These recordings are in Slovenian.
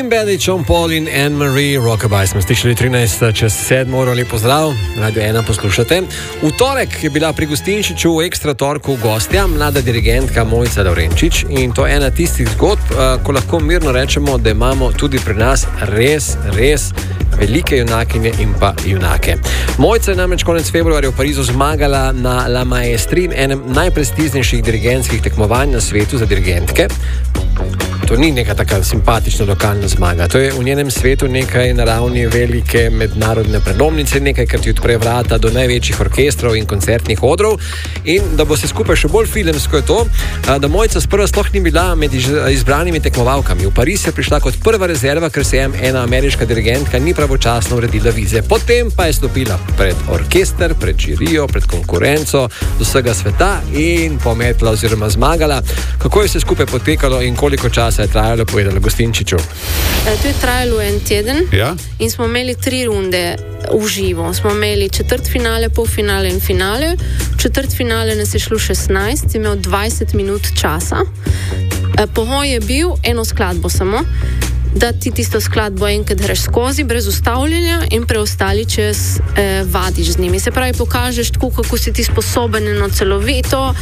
Badić, Sean Paul in Anne-Marie Rockabye smo slišali 13 čez 7. Lepo zdrav, Radio 1 poslušate. V torek je bila pri Gostinčiču v Ekstra torku gostja mlada dirigentka Mojca Lavrenčič in to je ena tistih zgodb, ko lahko mirno rečemo, da imamo tudi pri nas res velike junakinje in pa junake. Mojca je namreč konec februarja v Parizu zmagala na La Maestri, enem najprestižnejših dirigentskih tekmovanj na svetu za dirigentke. To ni neka taka simpatična lokalna zmaga. To je v njenem svetu nekaj na ravni velike mednarodne prelomnice, nekaj, kar ti odpre vrata do največjih orkestrov in koncertnih odrov. In da bo se skupaj še bolj filmsko je to, da Mojca sprva sploh ni bila med izbranimi tekmovalkami. V Pariz je prišla kot prva rezerva, ker se ena ameriška dirigentka ni pravočasno uredila vize. Potem pa je stopila pred orkester, pred žirijo, pred konkurenco z vsega sveta in pometla oziroma zmagala. Kako je se skupaj potekalo in koliko časa je trajalo, povedala Gostinčiču? To je trajalo en teden in smo imeli 3 runde v živo. Smo imeli četrtfinale, polfinale in finale. V četrtfinale nas je šlo 16, imel 20 minut časa. Pogoj je bil eno skladbo samo, da ti tisto skladbo enkrat greš skozi, brez ustavljanja in preostali čas vadiš z njimi. Se pravi, pokažeš tako, kako si ti sposoben eno celovito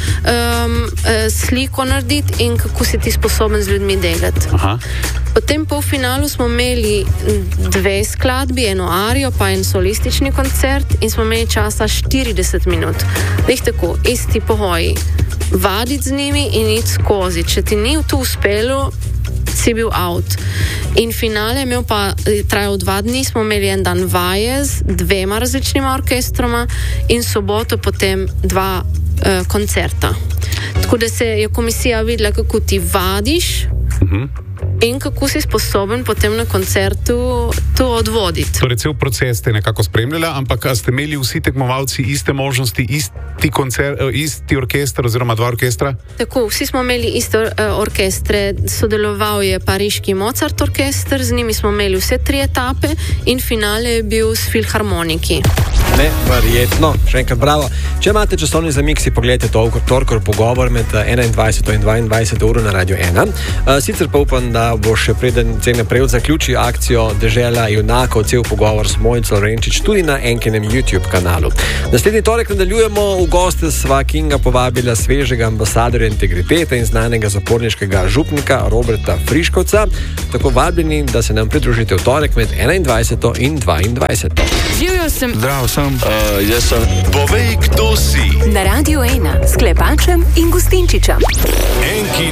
sliko narediti in kako si ti sposoben z ljudmi delati. Potem po finalu smo imeli 2 skladbi, eno arijo pa en solistični koncert in smo imeli časa 40 minut. Lih tako, isti pogoji. Vaditi z njimi in iti skozi. Če ti ni to uspelo, si bil out. In finale imel pa trajal 2 dni, smo imeli en dan vaje z 2 različnima orkestroma in soboto potem 2 koncerta. Tako da se je komisija videla, kako ti vadiš in kako si sposoben potem na koncertu to odvoditi. Torej, cel proces ste nekako spremljala, ampak ste imeli vsi tekmovalci iste možnosti, isti orkester oziroma 2 orkestra? Tako, vsi smo imeli iste orkestre. Sodeloval je pariški Mozart orkester, z njimi smo imeli vse 3 etape in finale je bil s filharmoniki. Neverjetno, še enkrat bravo. Če imate časovni zamik, si pogledajte torkov pogovor med 21. in 22. uro na Radio 1. Sicer pa upam, da bo še preden cene prej zaključi akcijo Dežela junakov, cel pogovor s Mojco Lavrenčič tudi na enkinem YouTube kanalu. Naslednji torek nadaljujemo. V goste sva Kinga povabila svežega ambasadorja integritete in znanega zaporniškega župnika Roberta Friškovca. Tako vabljeni, da se nam pridružite v torek med 21. in 22. Živjo sem. Zdravo sem. Jaz sem. Povej, kdo si. Na Radio 1 s Klepačem in Gostinčičem.